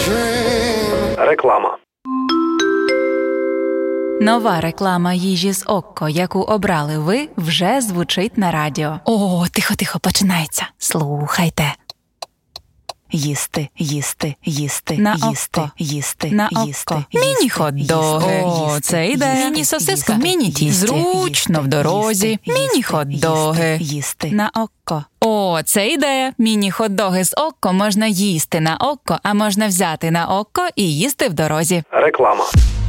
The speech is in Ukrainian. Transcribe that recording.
Реклама. Нова реклама їжі з Окко, яку обрали ви, вже звучить на радіо. О, тихо, починається. Слухайте. Їсти, їсти, їсти, на їсти, Окко. їсти, На їсти, Окко. їсти, Міні-хот-доги. їсти, О, це ідея. їсти, Міні-сосиска. їсти, Міні-тісті. Зручно в дорозі. їсти, Міні-хот-доги. їсти. На Окко. О, це ідея. Міні-хот-доги з Окко можна їсти на Окко, а можна взяти на Окко і їсти в дорозі. Реклама.